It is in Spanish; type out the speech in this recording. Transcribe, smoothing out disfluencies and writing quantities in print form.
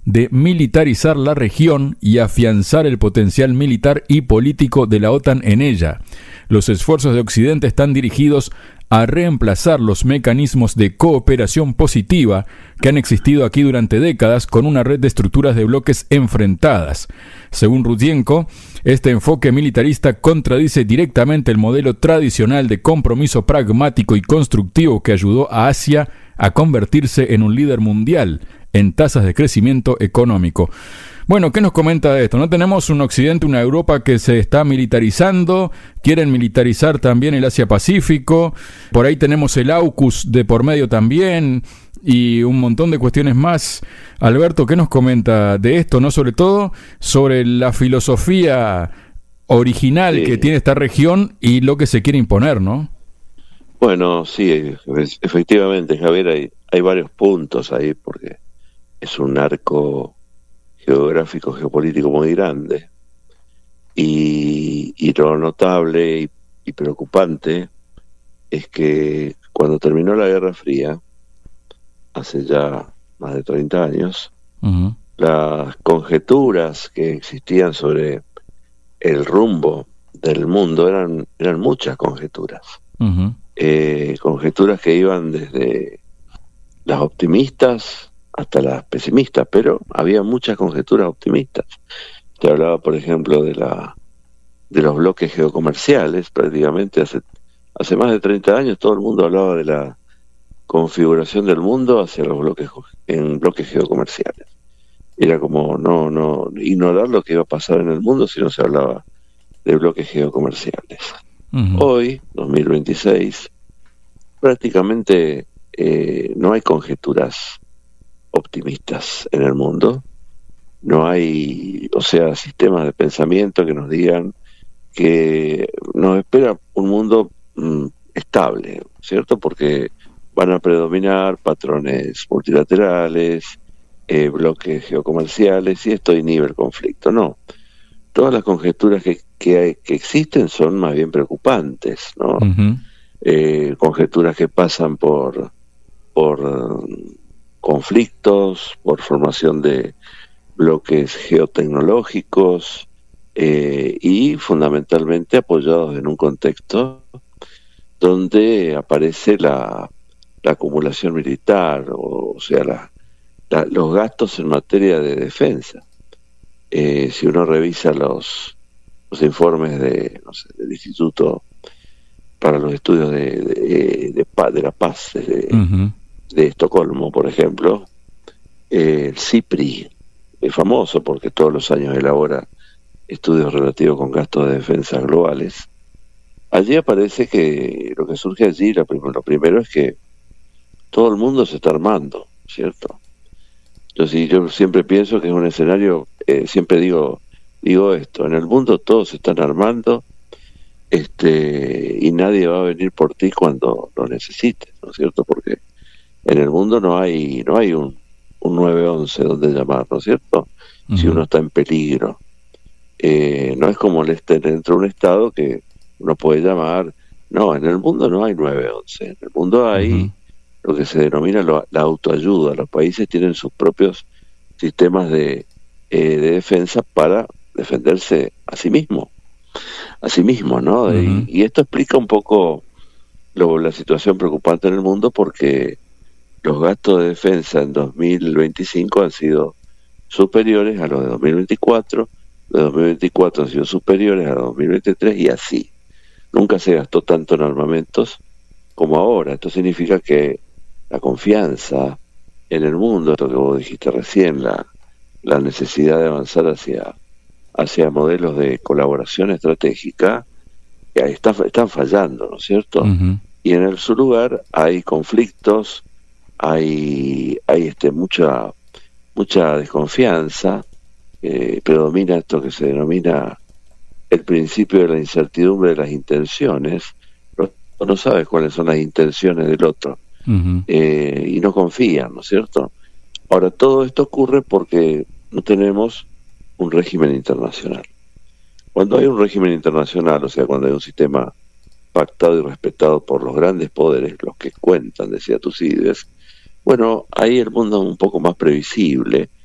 de militarizar la región y afianzar el potencial militar y político de la OTAN en ella. Los esfuerzos de Occidente están dirigidos a reemplazar los mecanismos de cooperación positiva que han existido aquí durante décadas con una red de estructuras de bloques enfrentadas. Según Rudienko, este enfoque militarista contradice directamente el modelo tradicional de compromiso pragmático y constructivo que ayudó a Asia a convertirse en un líder mundial en tasas de crecimiento económico. Bueno, ¿qué nos comenta de esto? ¿No tenemos un Occidente, una Europa que se está militarizando? Quieren militarizar también el Asia-Pacífico. Por ahí tenemos el AUKUS de por medio también y un montón de cuestiones más. Alberto, ¿qué nos comenta de esto? ¿No? Sobre todo sobre la filosofía original que tiene esta región y lo que se quiere imponer, ¿no? Bueno, sí, efectivamente, Javier, hay varios puntos ahí porque es un arco geográfico, geopolítico muy grande, y lo notable y preocupante es que cuando terminó la Guerra Fría, hace ya más de 30 años, las conjeturas que existían sobre el rumbo del mundo eran muchas conjeturas. Conjeturas que iban desde las optimistas hasta las pesimistas, pero había muchas conjeturas optimistas. Te hablaba, por ejemplo, de los bloques geocomerciales. Prácticamente hace más de 30 años todo el mundo hablaba de la configuración del mundo hacia los bloques geocomerciales. Era como no ignorar lo que iba a pasar en el mundo si no se hablaba de bloques geocomerciales. Hoy, 2026, prácticamente no hay conjeturas optimistas en el mundo. No hay, sistemas de pensamiento que nos digan que nos espera un mundo estable, ¿cierto? Porque van a predominar patrones multilaterales, bloques geocomerciales, y esto inhibe el conflicto. No. Todas las conjeturas que existen son más bien preocupantes, ¿no? Conjeturas que pasan por conflictos, por formación de bloques geotecnológicos y fundamentalmente apoyados en un contexto donde aparece la acumulación militar, los gastos en materia de defensa. Si uno revisa los informes del Instituto para los Estudios de la Paz de Estocolmo, por ejemplo, el CIPRI es famoso porque todos los años elabora estudios relativos con gastos de defensa globales. Allí aparece que lo que surge allí, lo primero es que todo el mundo se está armando, ¿cierto? Entonces yo siempre pienso que es un escenario, siempre digo esto, en el mundo todos se están armando, y nadie va a venir por ti cuando lo necesites, ¿no es cierto? Porque en el mundo no hay un 911 donde llamar, ¿no es cierto? Si uno está en peligro. No es como dentro de un estado que uno puede llamar. No, en el mundo no hay 911. En el mundo hay lo que se denomina la autoayuda. Los países tienen sus propios sistemas de defensa para defenderse a sí mismo, ¿no? Y esto explica un poco la situación preocupante en el mundo, porque los gastos de defensa en 2025 han sido superiores a los de 2024, de 2024 han sido superiores a los de 2023 y así. Nunca se gastó tanto en armamentos como ahora. Esto significa que la confianza en el mundo, esto que vos dijiste recién, la necesidad de avanzar hacia modelos de colaboración estratégica, están fallando, ¿no es cierto? Y en su lugar hay conflictos, hay mucha desconfianza, predomina esto que se denomina el principio de la incertidumbre de las intenciones. No sabes cuáles son las intenciones del otro, y no confían, ¿no es cierto? Ahora, todo esto ocurre porque no tenemos un régimen internacional. Cuando hay un régimen internacional, o sea, cuando hay un sistema pactado y respetado por los grandes poderes, los que cuentan, decía Tucídides, bueno, ahí el mundo es un poco más previsible,